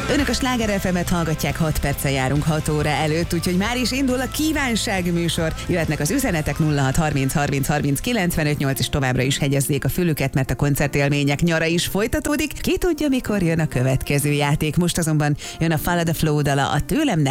Önök a Sláger FM-et hallgatják, 6 perccel járunk 6 óra előtt, úgyhogy már is indul a kívánság műsor. Jöhetnek az üzenetek 06 30 30 30 95 8, és továbbra is hegyezzék a fülüket, mert a koncertélmények nyara is folytatódik. Ki tudja, mikor jön a következő játék. Most azonban jön a Follow the Flow dala, a Tőlem ne